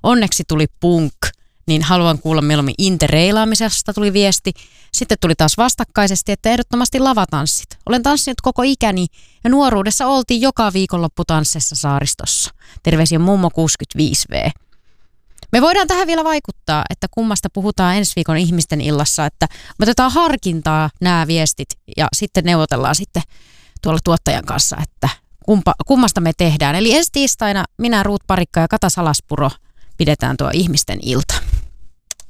Onneksi tuli punk, niin haluan kuulla mieluummin interreilaamisesta tuli viesti. Sitten tuli taas vastakkaisesti, että ehdottomasti lavatanssit. Olen tanssinut koko ikäni ja nuoruudessa oltiin joka viikonloppu tanssissa saaristossa. Terveisiä mummo 65V. Me voidaan tähän vielä vaikuttaa, että kummasta puhutaan ensi viikon ihmisten illassa, että me otetaan harkintaa nämä viestit ja sitten neuvotellaan sitten tuolla tuottajan kanssa, että kummasta me tehdään. Eli ensi tiistaina minä, Ruut Parikka ja Kata Salaspuro pidetään tuo ihmisten ilta.